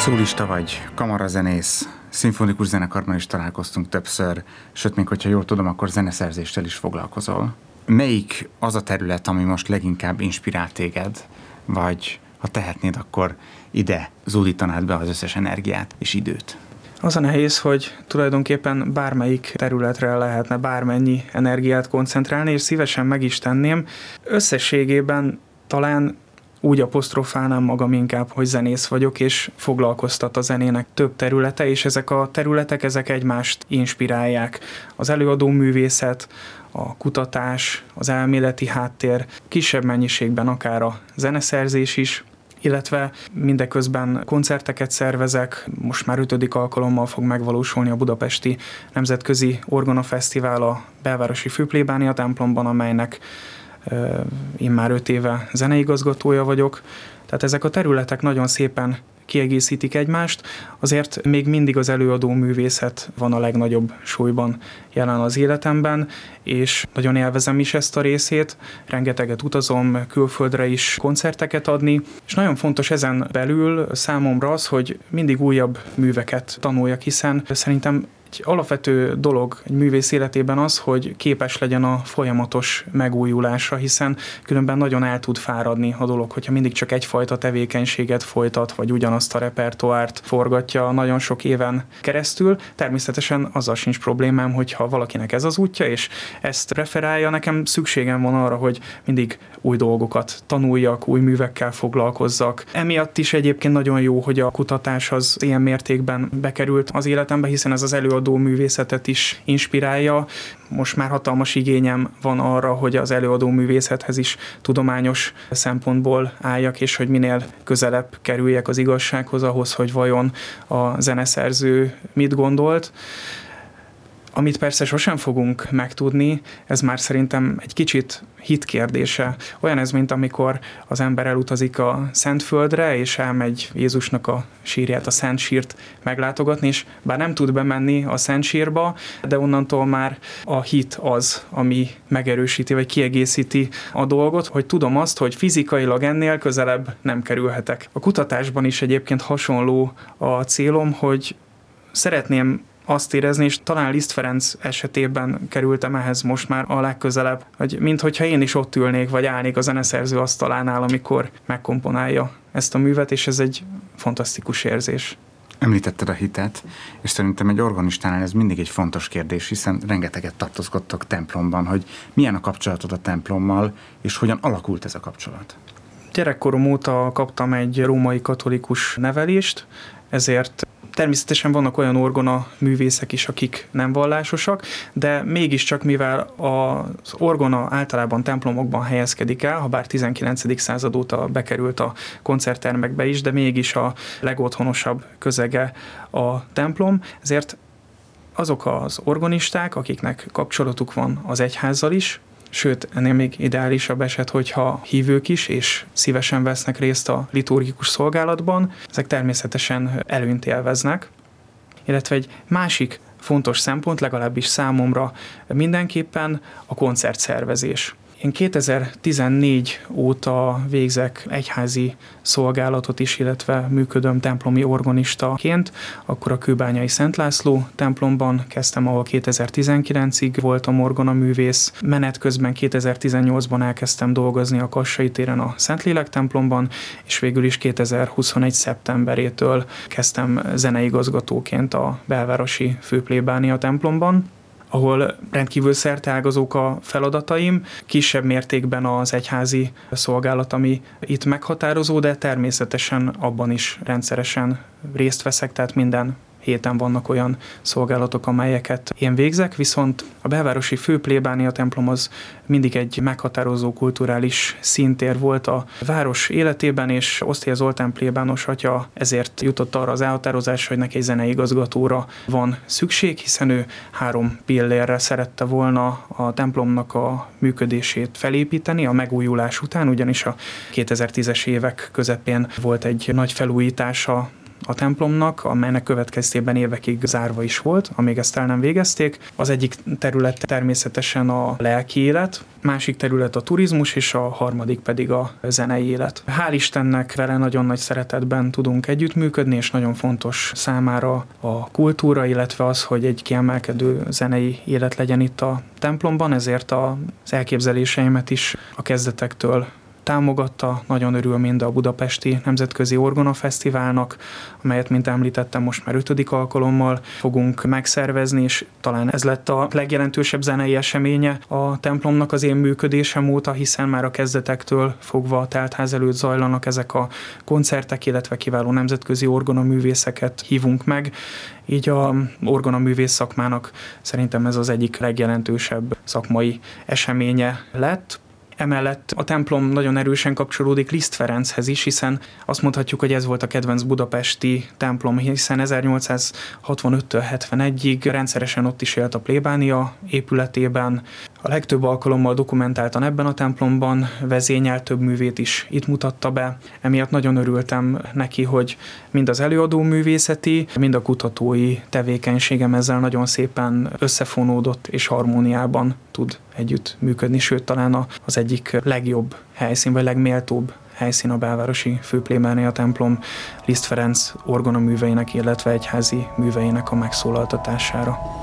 Szólista vagy, kamarazenész, szimfonikus zenekarban is találkoztunk többször, sőt, még hogyha jól tudom, akkor zeneszerzéssel is foglalkozol. Melyik az a terület, ami most leginkább inspirál téged, vagy ha tehetnéd, akkor ide zúdítanád be az összes energiát és időt? Az a nehéz, hogy tulajdonképpen bármelyik területre lehetne bármennyi energiát koncentrálni, és szívesen meg is tenném. Összességében talán úgy apostrofálnám magam inkább, hogy zenész vagyok, és foglalkoztat a zenének több területe, és ezek a területek, ezek egymást inspirálják. Az előadó művészet, a kutatás, az elméleti háttér, kisebb mennyiségben akár a zeneszerzés is, illetve mindeközben koncerteket szervezek, most már 5. alkalommal fog megvalósulni a Budapesti Nemzetközi Orgona Fesztivál a Belvárosi Főplébánia templomban, amelynek én már 5 éve zeneigazgatója vagyok. Tehát ezek a területek nagyon szépen kiegészítik egymást, azért még mindig az előadó művészet van a legnagyobb súlyban jelen az életemben, és nagyon élvezem is ezt a részét, rengeteget utazom külföldre is koncerteket adni, és nagyon fontos ezen belül számomra az, hogy mindig újabb műveket tanuljak, hiszen szerintem egy alapvető dolog egy művész életében az, hogy képes legyen a folyamatos megújulásra, hiszen különben nagyon el tud fáradni a dolog, hogyha mindig csak egyfajta tevékenységet folytat, vagy ugyanazt a repertoárt forgatja nagyon sok éven keresztül. Természetesen azzal sincs problémám, hogyha valakinek ez az útja, és ezt referálja, nekem szükségem van arra, hogy mindig új dolgokat tanuljak, új művekkel foglalkozzak. Emiatt is egyébként nagyon jó, hogy a kutatás az ilyen mértékben bekerült az életembe, hiszen ez az előadó művészetet is inspirálja. Most már hatalmas igényem van arra, hogy az előadó művészethez is tudományos szempontból álljak, és hogy minél közelebb kerüljek az igazsághoz, ahhoz, hogy vajon a zeneszerző mit gondolt. Amit persze sosem fogunk megtudni, ez már szerintem egy kicsit hit kérdése. Olyan ez, mint amikor az ember elutazik a Szentföldre, és elmegy Jézusnak a sírját, a Szent Sírt meglátogatni, és bár nem tud bemenni a Szent Sírba, de onnantól már a hit az, ami megerősíti, vagy kiegészíti a dolgot, hogy tudom azt, hogy fizikailag ennél közelebb nem kerülhetek. A kutatásban is egyébként hasonló a célom, hogy szeretném azt érezni, és talán Liszt Ferenc esetében kerültem ehhez most már a legközelebb, hogy minthogyha én is ott ülnék, vagy állnék a zeneszerző asztalánál, amikor megkomponálja ezt a művet, és ez egy fantasztikus érzés. Említetted a hitet, és szerintem egy organistánál ez mindig egy fontos kérdés, hiszen rengeteget tartózkodtok templomban, hogy milyen a kapcsolatod a templommal, és hogyan alakult ez a kapcsolat? Gyerekkorom óta kaptam egy római katolikus nevelést, ezért természetesen vannak olyan orgona művészek is, akik nem vallásosak, de mégiscsak, mivel az orgona általában templomokban helyezkedik el, ha bár 19. század óta bekerült a koncerttermekbe is, de mégis a legotthonosabb közege a templom, ezért azok az organisták, akiknek kapcsolatuk van az egyházzal is, sőt, ennél még ideálisabb eset, hogyha hívők is, és szívesen vesznek részt a liturgikus szolgálatban, ezek természetesen előnyt élveznek. Illetve egy másik fontos szempont, legalábbis számomra mindenképpen a koncertszervezés. Én 2014 óta végzek egyházi szolgálatot is, illetve működöm templomi organistaként. Akkor a kőbányai Szent László templomban kezdtem, ahol 2019-ig voltam orgonaművész. Menet közben 2018-ban elkezdtem dolgozni a Kassai téren a Szentlélek templomban, és végül is 2021. szeptemberétől kezdtem zeneigazgatóként a Belvárosi Főplébánia templomban, ahol rendkívül szerteágazók a feladataim, kisebb mértékben az egyházi szolgálat, ami itt meghatározó, de természetesen abban is rendszeresen részt veszek, tehát minden héten vannak olyan szolgálatok, amelyeket én végzek, viszont a Belvárosi Főplébánia templom az mindig egy meghatározó kulturális színtér volt a város életében, és Osztélye Zoltán plébános atya ezért jutott arra az elhatározásra, hogy neki egy zeneigazgatóra van szükség, hiszen ő 3 pillérre szerette volna a templomnak a működését felépíteni a megújulás után, ugyanis a 2010-es évek közepén volt egy nagy felújítása a templomnak, amelynek következtében évekig zárva is volt, amíg ezt el nem végezték. Az egyik terület természetesen a lelki élet, másik terület a turizmus, és a harmadik pedig a zenei élet. Hál' Istennek vele nagyon nagy szeretetben tudunk együttműködni, és nagyon fontos számára a kultúra, illetve az, hogy egy kiemelkedő zenei élet legyen itt a templomban, ezért az elképzeléseimet is a kezdetektől támogatta, nagyon örül mind a Budapesti Nemzetközi Orgona Fesztiválnak, amelyet, mint említettem, most már 5. alkalommal fogunk megszervezni, és talán ez lett a legjelentősebb zenei eseménye a templomnak az én működésem óta, hiszen már a kezdetektől fogva a teltház előtt zajlanak ezek a koncertek, illetve kiváló nemzetközi orgonaművészeket hívunk meg. Így a orgonaművész szakmának szerintem ez az egyik legjelentősebb szakmai eseménye lett. Emellett a templom nagyon erősen kapcsolódik Liszt Ferenchez is, hiszen azt mondhatjuk, hogy ez volt a kedvenc budapesti templom, hiszen 1865-től 71-ig rendszeresen ott is élt a plébánia épületében. A legtöbb alkalommal dokumentáltan ebben a templomban vezényelt, több művét is itt mutatta be. Emiatt nagyon örültem neki, hogy mind az előadó művészeti, mind a kutatói tevékenységem ezzel nagyon szépen összefonódott és harmóniában tud együtt működni, sőt talán az egyik legjobb helyszín, vagy legméltóbb helyszín a belvárosi főplébánia a templom Liszt Ferenc orgonaműveinek, illetve egyházi műveinek a megszólaltatására.